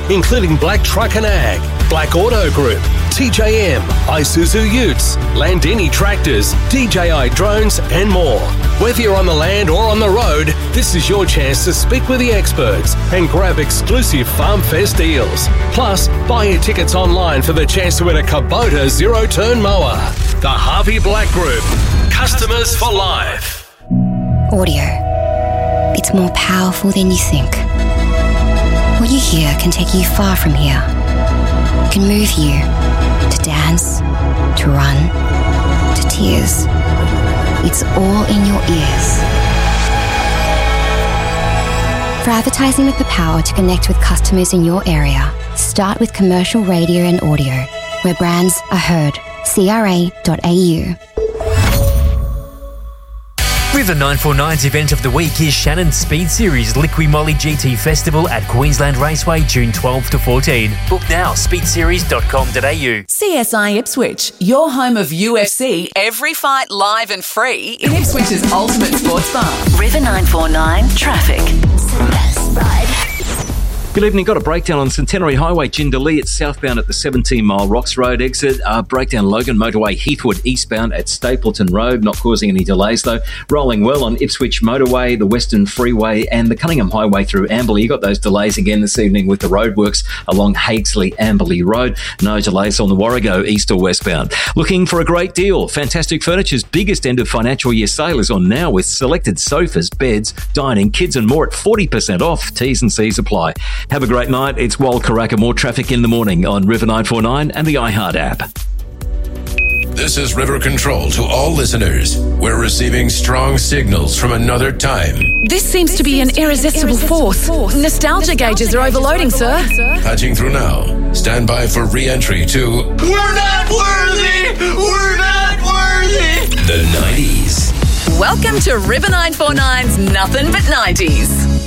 including Black Truck and Ag, Black Auto Group, TJM, Isuzu Utes, Landini Tractors, DJI Drones and more. Whether you're on the land or on the road, this is your chance to speak with the experts and grab exclusive Farm Fest deals. Plus, buy your tickets online for the chance to win a Kubota zero-turn mower. The Harvey Black Group. Customers for life. Audio. It's more powerful than you think. What you hear can take you far from here. It can move you to dance, to run, to tears. It's all in your ears. For advertising with the power to connect with customers in your area, start with commercial radio and audio, where brands are heard. CRA.au. River 949's event of the week is Shannon's Speed Series Liqui Moly GT Festival at Queensland Raceway, June 12 to 14. Book now, speedseries.com.au. CSI Ipswich, your home of UFC, every fight live and free in Ipswich's ultimate sports bar. River 949 Traffic. Good evening. Got a breakdown on Centenary Highway, Jindalee. It's southbound at the 17-mile Rocks Road exit. Breakdown Logan Motorway, Heathwood eastbound at Stapleton Road. Not causing any delays, though. Rolling well on Ipswich Motorway, the Western Freeway and the Cunningham Highway through Amberley. You got those delays again this evening with the roadworks along Hakesley-Amberley Road. No delays on the Warrego east or westbound. Looking for a great deal? Fantastic Furniture's biggest end of financial year sale is on now with selected sofas, beds, dining, kids and more at 40% off. T's and C's apply. Have a great night. It's Wal Karaka. More traffic in the morning on River 949 and the iHeart app. This is River Control to all listeners. We're receiving strong signals from another time. This seems to be an irresistible force. Nostalgia gauges are overloading, sir. Patching through now. Stand by for re-entry to We're Not Worthy! We're Not Worthy! The 90s. Welcome to River 949's Nothing But 90s.